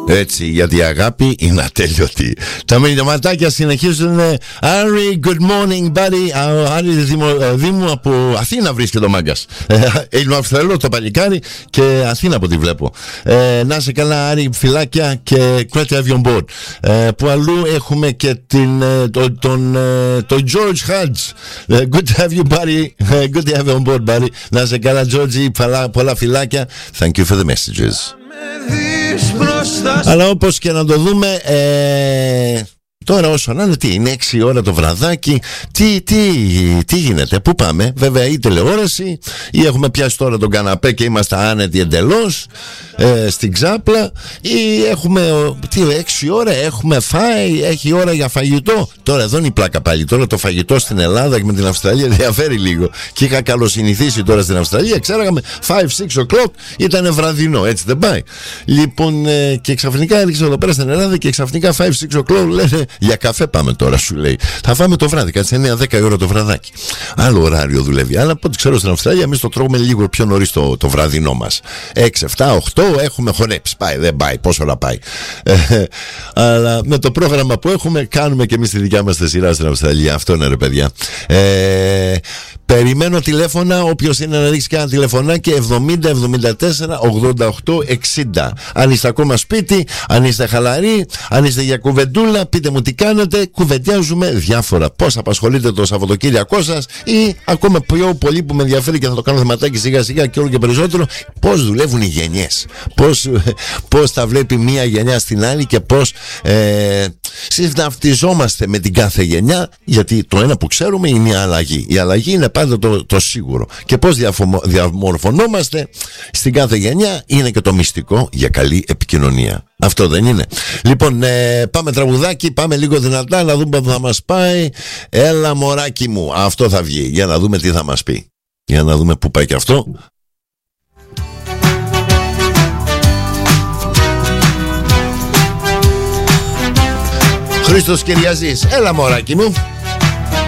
Έτσι, γιατί η αγάπη είναι ατέλειωτη. Τα μηνυματάκια συνεχίζουν. Άρη, good morning buddy. Άρη Δήμου από Αθήνα βρίσκεται ο μάγκας. Είναι αυστραλό το παλικάρι και Αθήνα από ό,τι βλέπω. Να είσαι καλά Άρη, φιλάκια και great to have you on board. Που αλλού έχουμε και τον George Hudge. Good to have you buddy. Good to have you on board buddy. Να είσαι καλά George, πολλά φιλάκια. Thank you for the messages. Αλλά όπως και να το δούμε, τώρα όσο να είναι, τι είναι 6 ώρα το βραδάκι, τι γίνεται, πού πάμε? Βέβαια ή τηλεόραση ή έχουμε πιάσει τώρα τον καναπέ και είμαστε άνετοι εντελώς στην ξάπλα, ή έχουμε 6 ώρα έχουμε φάει, έχει ώρα για φαγητό. Τώρα εδώ είναι η πλάκα πάλι. Τώρα το φαγητό στην Ελλάδα και με την Αυστραλία διαφέρει λίγο. Και είχα καλοσυνηθίσει τώρα στην Αυστραλία, ξέραμε 5-6 o'clock ήταν βραδινό, έτσι δεν πάει? Λοιπόν, και ξαφνικά έριξε εδώ πέρα στην Ελλάδα και ξαφνικά 5-6 o'clock λένε για καφέ πάμε τώρα, σου λέει. Θα φάμε το βράδυ, κάτσε 9-10 ώρα το βραδάκι. Άλλο ωράριο δουλεύει. Αλλά από ό,τι ξέρω στην Αυστραλία, εμείς το τρώγουμε λίγο πιο νωρίς το βραδινό μας. 6, 7, 8 έχουμε χωνέψει. Πάει, δεν πάει, πόσο ώρα πάει. Αλλά με το πρόγραμμα που έχουμε, κάνουμε και εμείς τη δικιά μας τη σειρά στην Αυστραλία. Αυτό είναι, ρε παιδιά. Περιμένω τηλέφωνα, όποιος είναι να ρίξει και ένα τηλεφωνάκι 70-74-88-60. Αν είστε ακόμα σπίτι, αν είστε χαλαροί, αν είστε για κουβεντούλα, πείτε μου τι κάνετε, κουβεντιάζουμε διάφορα. Πώς απασχολείτε το Σαββατοκύριακό σας, ή ακόμα πιο πολύ που με ενδιαφέρει και θα το κάνω θεματάκι σιγά σιγά και όλο και περισσότερο, πώς δουλεύουν οι γενιές. Πώς τα βλέπει μία γενιά στην άλλη και πώς συναυτιζόμαστε με την κάθε γενιά, γιατί το ένα που ξέρουμε είναι η αλλαγή. Η αλλαγή είναι πάντα το σίγουρο. Και πώς διαμορφωνόμαστε στην κάθε γενιά είναι και το μυστικό για καλή επικοινωνία. Αυτό δεν είναι? Λοιπόν, πάμε τραγουδάκι, πάμε λίγο δυνατά να δούμε που θα μας πάει. Έλα μωράκι μου, αυτό θα βγει. Για να δούμε τι θα μας πει. Για να δούμε πού πάει και αυτό. Χρήστος Κυριαζής, έλα μωράκι μου.